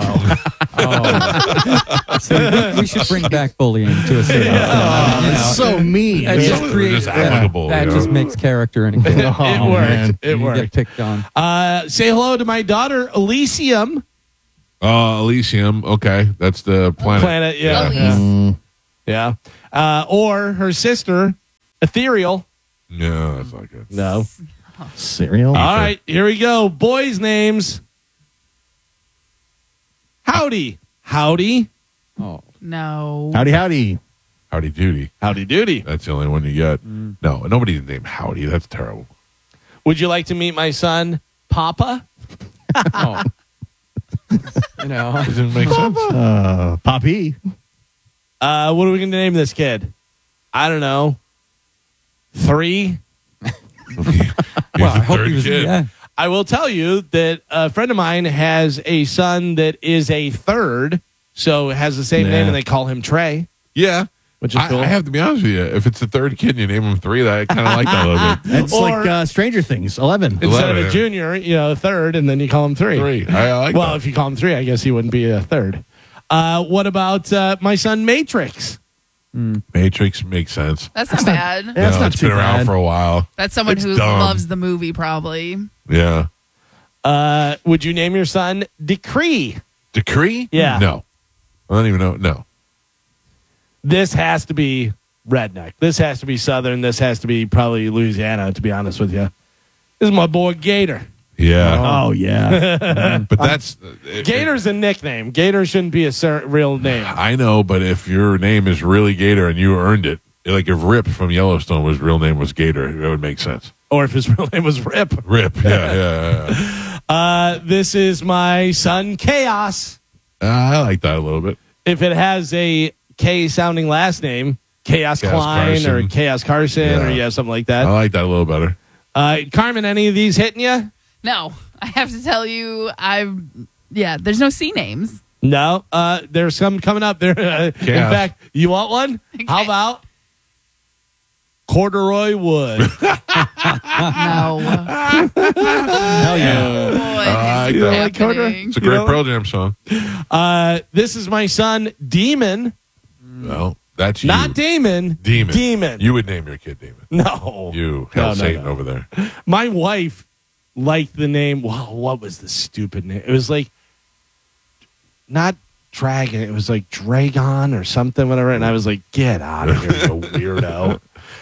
oh. So we, we should bring back bullying to a certain extent. Oh, You know, that's so mean. That Just- just creates just amicable, That you know? just makes character and it, It worked. It you worked. Get picked on. Uh, say hello to my daughter, Elysium. Uh, Elysium. Okay, that's the planet. Planet, yeah. Yeah. Yeah. Uh, or her sister, Ethereal. No, that's not good. No. Cereal. All right, here we go. Boys' names. Howdy. Howdy. Oh. No. Howdy, howdy. Howdy Doody. Howdy Doody. That's the only one you get. No, nobody's named Howdy. That's terrible. Would you like to meet my son, Papa? Oh. You know. Doesn't make sense. Uh, Poppy. Uh, what are we going to name this kid? I don't know. Three. Well, I hope he was. kid. Yeah. I will tell you that a friend of mine has a son that is a third, so has the same Nah. name, and they call him Trey, Yeah. which is I, cool. I have to be honest with you. If it's the third kid and you name him three, that I kind of like that a little bit. That's Or- like uh, Stranger Things. Eleven. Instead of Eleven. a junior, you know, a third, and then you call him three. Three. I, I like Well, that. if you call him three, I guess he wouldn't be a third. Uh, what about uh, my son, Matrix? Matrix makes sense. That's not bad. Yeah, that's No, not it's too been around bad. for a while. That's someone It's who dumb. loves the movie, probably. Yeah. Uh, would you name your son Decree? Decree? Yeah. No. I don't even know. No. This has to be redneck. This has to be Southern. This has to be probably Louisiana, to be honest with you. This is my boy Gator. Yeah. Oh, yeah. But that's. it- Gator's a nickname. Gator shouldn't be a cer- real name. I know, but if your name is really Gator and you earned it, like if Rip from Yellowstone was real name was Gator, that would make sense. Or if his real name was Rip. Rip. Yeah. yeah, yeah. Uh, this is my son Chaos. Uh, I like that a little bit. If it has a K sounding last name, Chaos, Chaos Klein or Carson. Chaos Carson Yeah. or yeah, something like that. I like that a little better. Uh, Carmen, any of these hitting you? No, I have to tell you, I've, yeah, there's no C names. No. Uh, there's some coming up there. Uh, in Chaos. fact, you want one? How about Corduroy Wood? No. Hell yeah. Boy, I like it's that. like Corduroy? happening. It's a great You know? Pearl Jam song. Uh, this is my son Demon. Well, that's you. Not Damon. Demon. Demon. You would name your kid Demon. No. You, hell No, no, Satan no. over there. My wife liked the name. Wow, what was the stupid name? It was like not Dragon. It was like Dragon or something, whatever. And I was like, get out of here, you weirdo.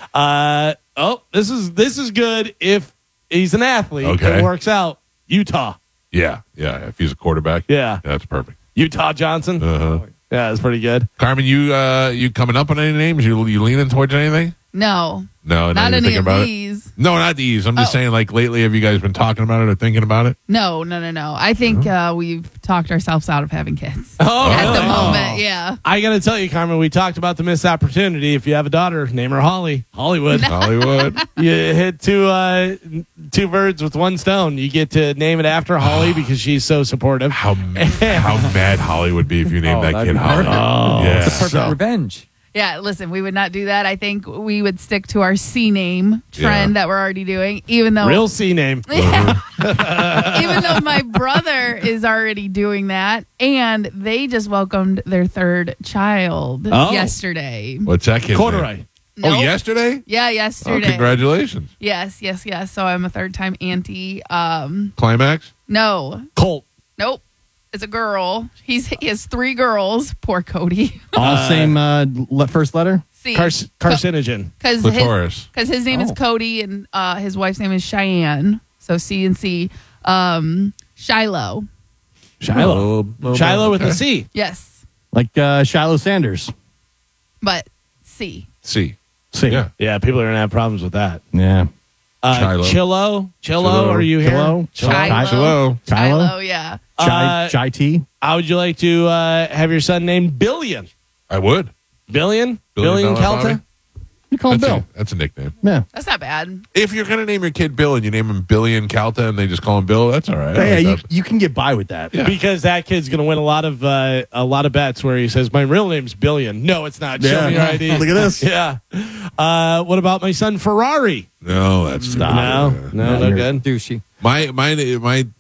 Uh, oh, this is this is good if he's an athlete. Okay. It works out. Utah. Yeah, yeah. If he's a quarterback, Yeah. that's perfect. Utah Johnson. Uh-huh. Yeah, that's pretty good. Carmen, you uh, you coming up on any names? You you leaning towards anything? No, No, not you're any thinking of about these. it. No, not these. I'm just Oh. saying, like lately, have you guys been talking about it or thinking about it? No, no, no, no. I think uh, we've talked ourselves out of having kids. Oh, At the really? moment, yeah. I got to tell you, Carmen, we talked about the missed opportunity. If you have a daughter, name her Holly. Hollywood. Hollywood. You hit two uh, two birds with one stone. You get to name it after Holly because she's so supportive. How ma- how mad Holly would be if you named Oh, that that'd kid be Holly. perfect. Oh, yeah. It's a perfect So- revenge. Yeah, listen, we would not do that. I think we would stick to our C name trend Yeah. that we're already doing, even though Real C name. Yeah. even though my brother is already doing that, and they just welcomed their third child Oh. yesterday. What's that kid's Corduroy. name? Oh, Nope. yesterday? Yeah, Oh, yesterday. congratulations. Yes, yes, yes. So I'm a third time auntie. Um, Climax? no, Colt. nope. It's a girl. He's he has three girls. Poor Cody. All same uh, le- first letter? See, Cars- carcinogen. because Clitoris. his, his name is Oh. Cody and uh, his wife's name is Cheyenne. So C and C. Um, Shiloh. Shiloh. Oh, Shiloh with okay. a C. Yes, Like uh, Shiloh Sanders. but C. C. See. Yeah. Yeah, people are going to have problems with that. Yeah. Uh, Chilo. Chilo. Chilo, Chilo. are you Chilo. here? Chilo. Chilo. Shiloh, yeah. Chai, Uh, Chai tea. How would you like to uh, have your son named Billion? I would. Billion? Billion Billion Dollar Kelta? Bobby? You call him That's Bill. a, that's a nickname. Yeah. That's not bad. If you're going to name your kid Bill and you name him Billy and Calta and they just call him Bill, that's all right. I Yeah, like you, that. you can get by with that. Yeah. Because that kid's going to win a lot of uh, a lot of bets where he says, my real name's Billion. No, it's not. Show Yeah. me your I D. Look at this. Yeah. Uh, what about my son Ferrari? No, that's No, not. no, no You're- good. Douchey. My, my, my,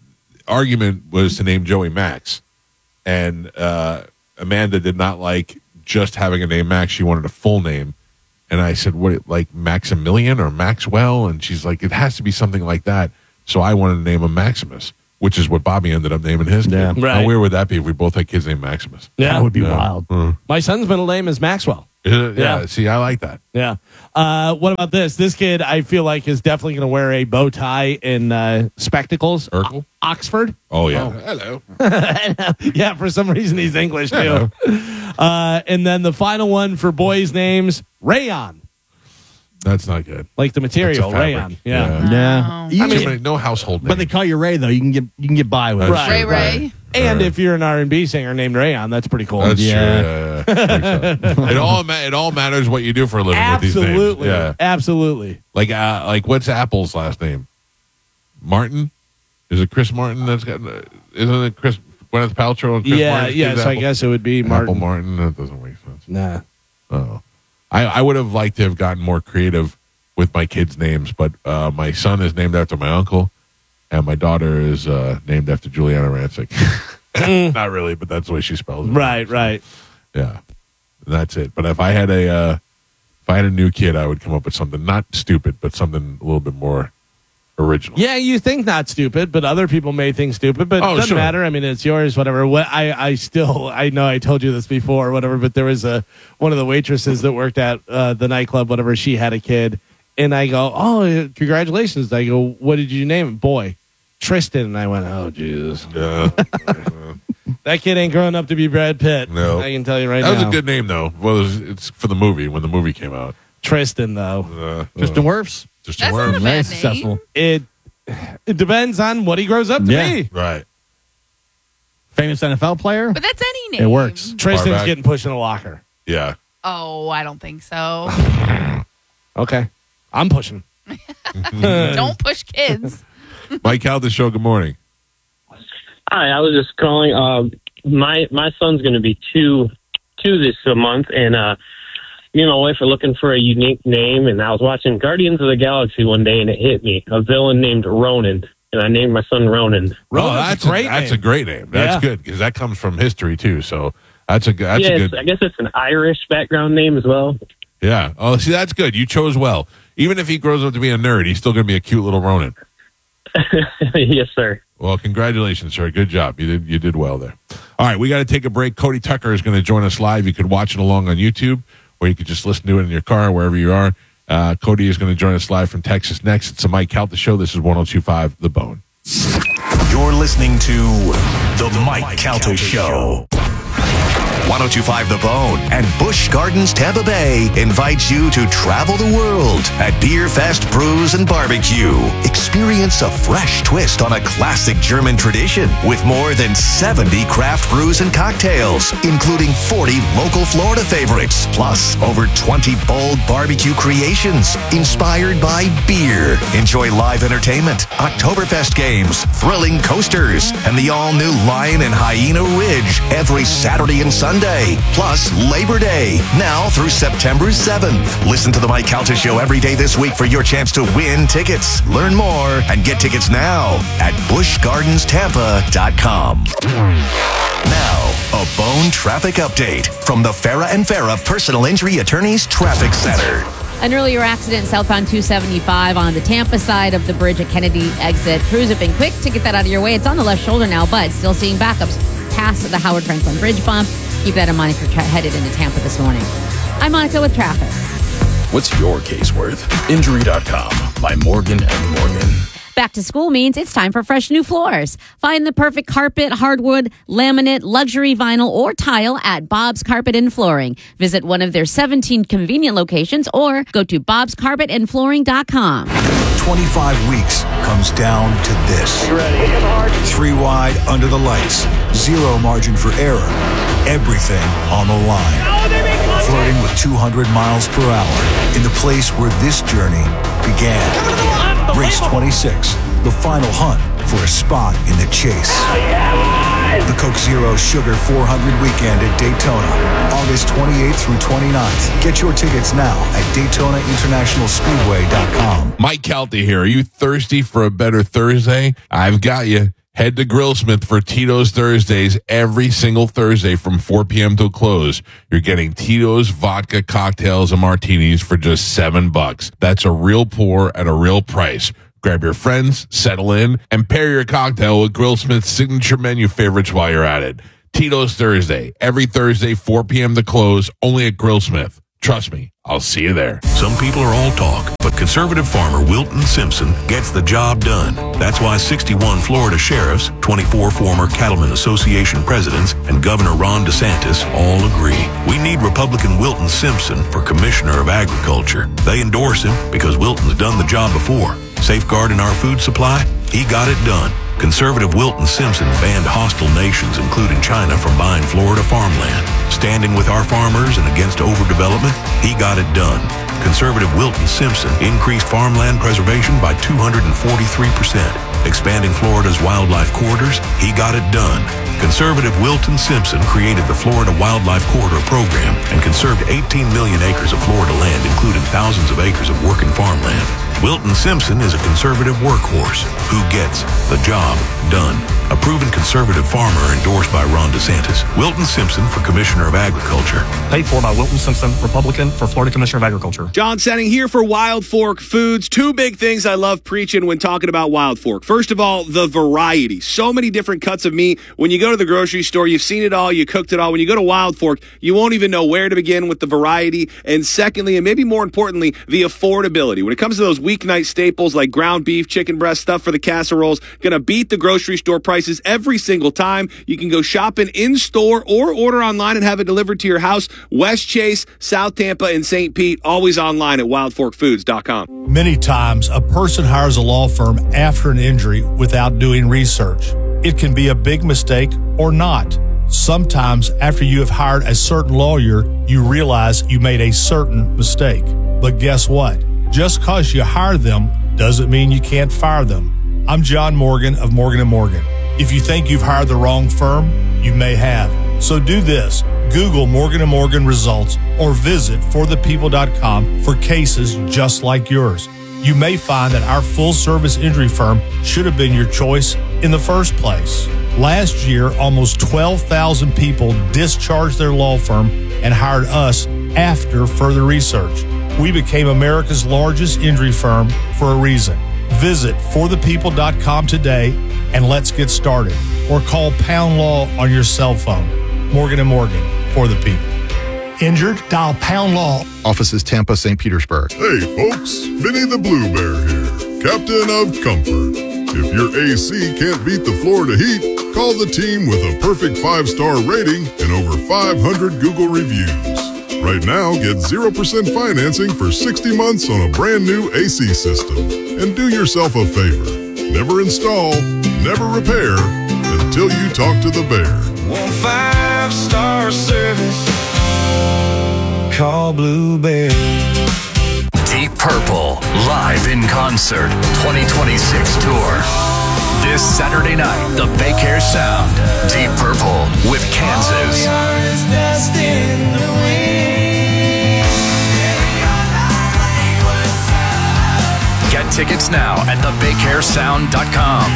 argument was to name Joey Max, and uh, Amanda did not like just having a name Max. She wanted a full name, and I said, "What, like Maximilian or Maxwell?" And she's like, "It has to be something like that." So I wanted to name him Maximus, which is what Bobby ended up naming his kid. Yeah, right. How weird would that be if we both had kids named Maximus? Yeah. That would be Yeah. wild. Mm. My son's middle name is Maxwell. Is it? Yeah. Yeah. See, I like that. Yeah. Uh, what about this? This kid, I feel like, is definitely going to wear a bow tie and uh, spectacles. Urkel? O- Oxford. Oh yeah. Hello. Yeah, for some reason he's English too. Uh, and then the final one for boys' names, Rayon. That's not good. Like the material, That's a fabric. Rayon. Yeah. Yeah. Yeah. You I can- mean, no household name. but they call you Ray though. You can get you can get by with That's it. Ray true, Ray. right. And Right. if you're an R and B singer named Rayon, that's pretty cool. That's Yeah. true. Yeah, yeah, yeah. it all ma- it all matters what you do for a living with these names. Absolutely. Yeah. Absolutely. Like uh, like what's Apple's last name? Martin? Is it Chris Martin? That's got. Uh, isn't it Chris Gwyneth Paltrow and Chris Yeah, Martin's yeah. kid's So I Apple? guess it would be Apple Martin. Martin. That doesn't make sense. Nah. Oh, I I would have liked to have gotten more creative with my kids' names, but uh, my son is named after my uncle, and my daughter is uh, named after Juliana Rancic. Not really, but that's the way she spells it. Right, right. Yeah, that's it. But if I had a uh, if I had a new kid, I would come up with something not stupid, but something a little bit more original. Yeah, you think not stupid, but other people may think stupid, but Oh, it doesn't sure. matter. I mean, it's yours, whatever. What I, I still, I know I told you this before, whatever, but there was a, one of the waitresses that worked at uh, the nightclub, whatever, she had a kid, and I go, oh, congratulations. I go, what did you name him? Boy, Tristan. And I went, oh, Jesus. Yeah. That kid ain't growing up to be Brad Pitt. No. I can tell you right that now. was a good name, though. Well, it was, it's for the movie, when the movie came out. Tristan, though. Uh, Just uh, a Wirfs. Just That's a not word. a Very bad successful. name. It, it depends on what he grows up to Yeah. be. Right. Famous N F L player. But that's any name. It works. Tristan's back. getting pushed in a locker. Yeah. Oh, I don't think so. Okay. I'm pushing. Don't push kids. Mike Calda Show, good morning. Hi, I was just calling. Um, my my son's going to be two two this month, and uh, me and my wife are looking for a unique name. And I was watching Guardians of the Galaxy one day, and it hit me: a villain named Ronan, and I named my son Ronan. Oh, that's a great. That's a great name. That's Yeah. good because that comes from history too. So that's a good. That's yeah, a it's- good. I guess it's an Irish background name as well. Yeah. Oh, see, that's good. You chose well. Even if he grows up to be a nerd, he's still going to be a cute little Ronin. Yes, sir. Well, congratulations, sir. Good job. You did you did well there. All right, we got to take a break. Cody Tucker is going to join us live. You could watch it along on YouTube, or you could just listen to it in your car, wherever you are. Uh, Cody is going to join us live from Texas next. It's the Mike Calta Show. This is one oh two point five The Bone. You're listening to The Mike Calta Show. one oh two point five The Bone and Busch Gardens Tampa Bay invites you to travel the world at Beer Fest Brews and Barbecue. Experience a fresh twist on a classic German tradition with more than seventy craft brews and cocktails, including forty local Florida favorites, plus over twenty bold barbecue creations inspired by beer. Enjoy live entertainment, Oktoberfest games, thrilling coasters, and the all-new Lion and Hyena Ridge every Saturday and Sunday, plus Labor Day, now through September seventh. Listen to the Mike Calta Show every day this week for your chance to win tickets. Learn more and get tickets now at busch gardens tampa dot com. Now, a Bone traffic update from the Farah and Farah Personal Injury Attorneys Traffic Center. An earlier accident southbound two seventy-five on the Tampa side of the bridge at Kennedy exit. Crews have been quick to get that out of your way. It's on the left shoulder now, but still seeing backups past the Howard Franklin Bridge bump. Keep that in mind if you're tra- headed into Tampa this morning. I'm Monica with traffic. What's your case worth? Injury dot com by Morgan and Morgan. Back to school means it's time for fresh new floors. Find the perfect carpet, hardwood, laminate, luxury vinyl, or tile at Bob's Carpet and Flooring. Visit one of their seventeen convenient locations or go to bobs carpet and flooring dot com. twenty-five weeks comes down to this. Three wide under the lights. Zero margin for error. Everything on the line. Flirting with two hundred miles per hour in the place where this journey began. Race twenty-six, the final hunt for a spot in the chase. The Coke Zero Sugar four hundred weekend at Daytona, August twenty-eighth through twenty-ninth. Get your tickets now at daytona international speedway dot com. Mike Calta here. Are you thirsty for a better Thursday? I've got you. Head to Grillsmith for Tito's Thursdays every single Thursday from four p.m. till close. You're getting Tito's vodka cocktails and martinis for just seven bucks. That's a real pour at a real price. Grab your friends, settle in, and pair your cocktail with Grillsmith's signature menu favorites while you're at it. Tito's Thursday, every Thursday, four p.m. to close, only at Grillsmith. Trust me, I'll see you there. Some people are all talk, but conservative farmer Wilton Simpson gets the job done. That's why sixty-one Florida sheriffs, twenty-four former Cattlemen Association presidents, and Governor Ron DeSantis all agree. We need Republican Wilton Simpson for Commissioner of Agriculture. They endorse him because Wilton's done the job before. Safeguarding our food supply? He got it done. Conservative Wilton Simpson banned hostile nations, including China, from buying Florida farmland. Standing with our farmers and against overdevelopment, he got it done. Conservative Wilton Simpson increased farmland preservation by two hundred forty-three percent. Expanding Florida's wildlife corridors, he got it done. Conservative Wilton Simpson created the Florida Wildlife Corridor Program and conserved eighteen million acres of Florida land, including thousands of acres of working farmland. Wilton Simpson is a conservative workhorse who gets the job done. A proven conservative farmer endorsed by Ron DeSantis. Wilton Simpson for Commissioner of Agriculture. Paid for by Wilton Simpson, Republican, for Florida Commissioner of Agriculture. John Setting here for Wild Fork Foods. Two big things I love preaching when talking about Wild Fork. First of all, the variety. So many different cuts of meat. When you go to the grocery store, you've seen it all, you cooked it all. When you go to Wild Fork, you won't even know where to begin with the variety. And secondly, and maybe more importantly, the affordability. When it comes to those weeknight staples like ground beef, chicken breast, stuff for the casseroles, gonna beat the grocery store prices every single time. You can go shopping in store or order online and have it delivered to your house. West Chase, South Tampa, and Saint Pete, always online at wild fork foods dot com. Many times, a person hires a law firm after an injury without doing research. It can be a big mistake or not. Sometimes, after you have hired a certain lawyer, you realize you made a certain mistake. But guess what? Just because you hire them doesn't mean you can't fire them. I'm John Morgan of Morgan and Morgan. If you think you've hired the wrong firm, you may have. So do this. Google Morgan and Morgan results or visit for the people dot com for cases just like yours. You may find that our full-service injury firm should have been your choice in the first place. Last year, almost twelve thousand people discharged their law firm and hired us after further research. We became America's largest injury firm for a reason. Visit for the people dot com today and let's get started. Or call Pound Law on your cell phone. Morgan and Morgan, for the people. Injured? Dial Pound Law. Offices Tampa, Saint Petersburg. Hey folks, Vinny the Blue Bear here, Captain of Comfort. If your A C can't beat the Florida heat, call the team with a perfect five-star rating and over five hundred Google reviews. Right now, get zero percent financing for sixty months on a brand new A C system. And do yourself a favor. Never install, never repair until you talk to the bear. Want five-star service? Call Blue Bear. Deep Purple, live in concert, twenty twenty-six tour. This Saturday night, the Big Hair Sound, Deep Purple with Kansas. Get tickets now at the big hair sound dot com.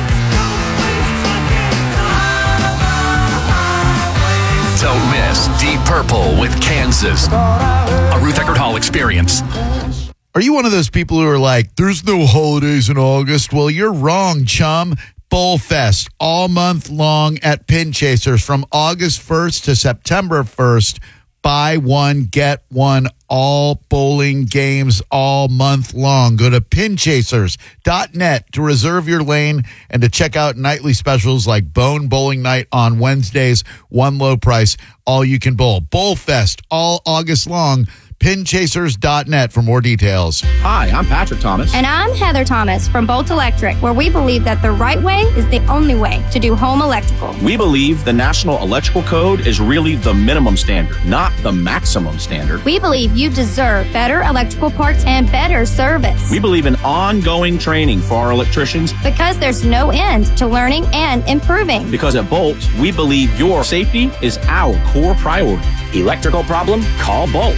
Don't miss Deep Purple with Kansas, a Ruth Eckerd Hall experience. Are you one of those people who are like, there's no holidays in August? Well, you're wrong, chum. Bullfest all month long at Pin Chasers from August first to September first. Buy one, get one, all bowling games all month long. Go to pin chasers dot net to reserve your lane and to check out nightly specials like Bone Bowling Night on Wednesdays, one low price, all you can bowl. Bullfest all August long. pin chasers dot net for more details. Hi, I'm Patrick Thomas. And I'm Heather Thomas from Bolt Electric, where we believe that the right way is the only way to do home electrical. We believe the National Electrical Code is really the minimum standard, not the maximum standard. We believe you deserve better electrical parts and better service. We believe in ongoing training for our electricians. Because there's no end to learning and improving. Because at Bolt, we believe your safety is our core priority. Electrical problem? Call Bolt. Online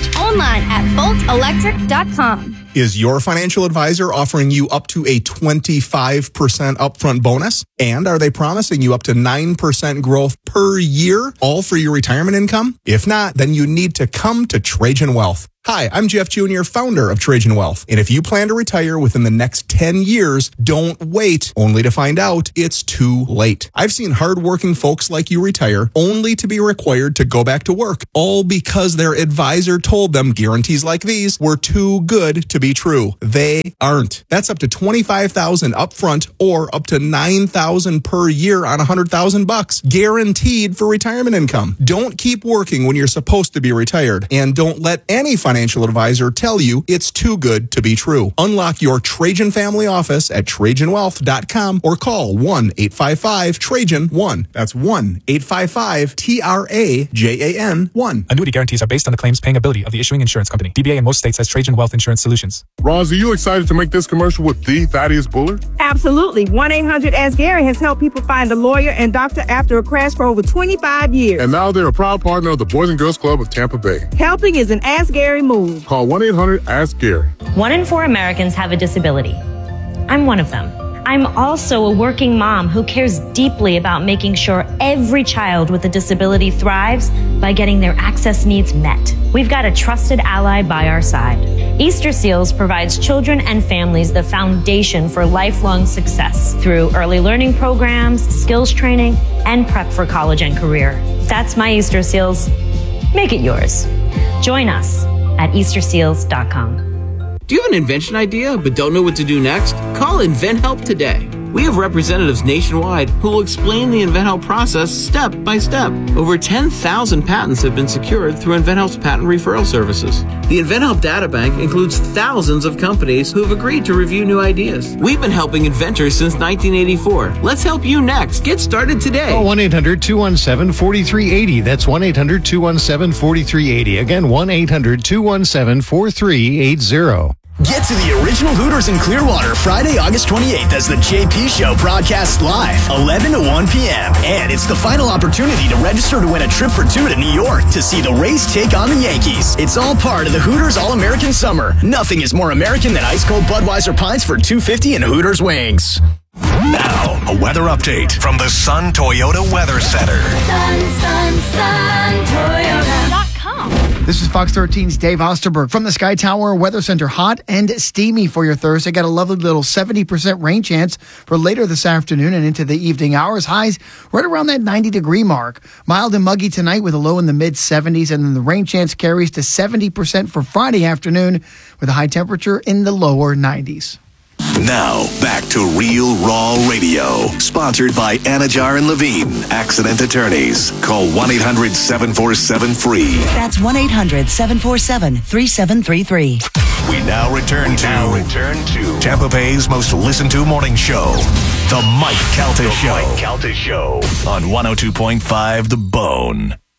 online at bolt electric dot com. Is your financial advisor offering you up to a twenty-five percent upfront bonus? And are they promising you up to nine percent growth per year, all for your retirement income? If not, then you need to come to Trajan Wealth. Hi, I'm Jeff Junior, founder of Trajan Wealth. And if you plan to retire within the next ten years, don't wait only to find out it's too late. I've seen hardworking folks like you retire only to be required to go back to work, all because their advisor told them guarantees like these were too good to be true. They aren't. That's up to twenty-five thousand dollars upfront or up to nine thousand dollars per year on one hundred thousand bucks, guaranteed for retirement income. Don't keep working when you're supposed to be retired, and don't let any financial advisor tell you it's too good to be true. Unlock your Trajan family office at trajan wealth dot com or call one eight five five Trajan one. That's one eight five five T R A J A N one. Annuity guarantees are based on the claims paying ability of the issuing insurance company. D B A in most states has Trajan Wealth Insurance Solutions. Roz, are you excited to make this commercial with the Thaddeus Bullard? Absolutely. one eight hundred ask Gary has helped people find a lawyer and doctor after a crash for over twenty-five years. And now they're a proud partner of the Boys and Girls Club of Tampa Bay. Helping is an Ask Gary move. Call one eight hundred ask Gary. One in four Americans have a disability. I'm one of them. I'm also a working mom who cares deeply about making sure every child with a disability thrives by getting their access needs met. We've got a trusted ally by our side. Easter Seals provides children and families the foundation for lifelong success through early learning programs, skills training, and prep for college and career. That's my Easter Seals. Make it yours. Join us at easter seals dot com. Do you have an invention idea but don't know what to do next? Call InventHelp today. We have representatives nationwide who will explain the InventHelp process step by step. Over ten thousand patents have been secured through InventHelp's patent referral services. The InventHelp data bank includes thousands of companies who have agreed to review new ideas. We've been helping inventors since nineteen eighty-four. Let's help you next. Get started today. Call one eight hundred two one seven four three eight zero. That's one eight hundred two one seven four three eight zero. Again, one eight hundred two one seven four three eight zero. Get to the original Hooters in Clearwater Friday, August twenty-eighth as the J P Show broadcasts live, eleven to one p.m. And it's the final opportunity to register to win a trip for two to New York to see the Rays take on the Yankees. It's all part of the Hooters All-American Summer. Nothing is more American than ice-cold Budweiser pints for two dollars and fifty cents and Hooters wings. Now, a weather update from the Sun Toyota Weather Center. Sun, sun, sun, Toyota dot com. This is Fox thirteen's Dave Osterberg from the Sky Tower Weather Center. Hot and steamy for your Thursday. Got a lovely little seventy percent rain chance for later this afternoon and into the evening hours. Highs right around that ninety degree mark. Mild and muggy tonight with a low in the mid seventies, and then the rain chance carries to seventy percent for Friday afternoon with a high temperature in the lower nineties. Now, back to Real Raw Radio. Sponsored by Anajar and Levine, Accident Attorneys. Call one eight hundred seven four seven free. That's one eight hundred seven four seven three seven three three. We now return to, now return to Tampa Bay's most listened to morning show, The Mike Calta Show. Mike Calta Show on one oh two point five The Bone.